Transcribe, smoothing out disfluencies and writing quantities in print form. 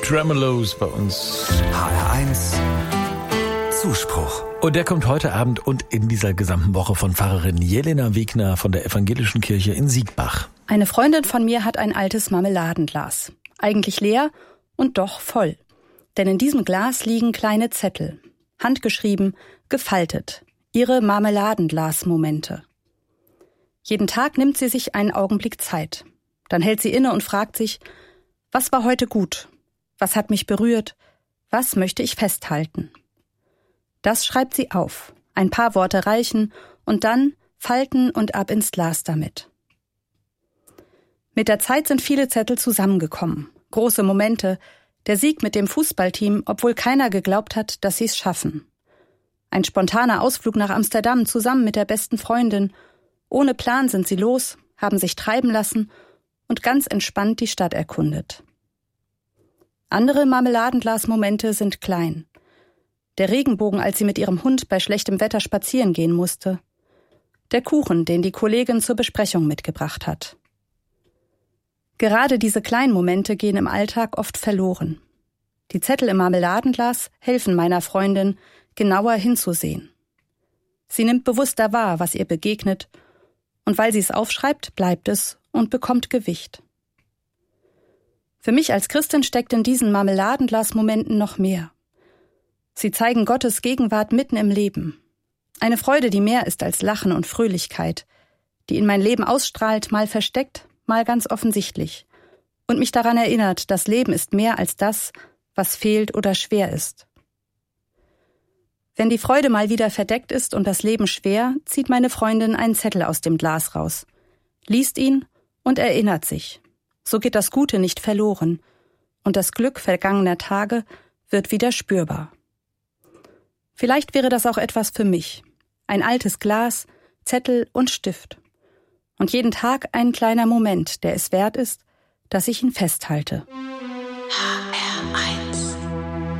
Tremolos bei uns. HR1 Zuspruch. Und der kommt heute Abend und in dieser gesamten Woche von Pfarrerin Jelena Wegner von der Evangelischen Kirche in Siegbach. Eine Freundin von mir hat ein altes Marmeladenglas. Eigentlich leer und doch voll. Denn in diesem Glas liegen kleine Zettel. Handgeschrieben, gefaltet. Ihre Marmeladenglas-Momente. Jeden Tag nimmt sie sich einen Augenblick Zeit. Dann hält sie inne und fragt sich, was war heute gut? Was hat mich berührt? Was möchte ich festhalten? Das schreibt sie auf. Ein paar Worte reichen und dann falten und ab ins Glas damit. Mit der Zeit sind viele Zettel zusammengekommen. Große Momente. Der Sieg mit dem Fußballteam, obwohl keiner geglaubt hat, dass sie es schaffen. Ein spontaner Ausflug nach Amsterdam zusammen mit der besten Freundin. Ohne Plan sind sie los, haben sich treiben lassen und ganz entspannt die Stadt erkundet. Andere Marmeladenglas-Momente sind klein. Der Regenbogen, als sie mit ihrem Hund bei schlechtem Wetter spazieren gehen musste. Der Kuchen, den die Kollegin zur Besprechung mitgebracht hat. Gerade diese kleinen Momente gehen im Alltag oft verloren. Die Zettel im Marmeladenglas helfen meiner Freundin, genauer hinzusehen. Sie nimmt bewusster wahr, was ihr begegnet, und weil sie es aufschreibt, bleibt es und bekommt Gewicht. Für mich als Christin steckt in diesen Marmeladenglas-Momenten noch mehr. Sie zeigen Gottes Gegenwart mitten im Leben. Eine Freude, die mehr ist als Lachen und Fröhlichkeit, die in mein Leben ausstrahlt, mal versteckt, mal ganz offensichtlich, und mich daran erinnert, das Leben ist mehr als das, was fehlt oder schwer ist. Wenn die Freude mal wieder verdeckt ist und das Leben schwer, zieht meine Freundin einen Zettel aus dem Glas raus, liest ihn und erinnert sich. So geht das Gute nicht verloren und das Glück vergangener Tage wird wieder spürbar. Vielleicht wäre das auch etwas für mich. Ein altes Glas, Zettel und Stift. Und jeden Tag ein kleiner Moment, der es wert ist, dass ich ihn festhalte. HR1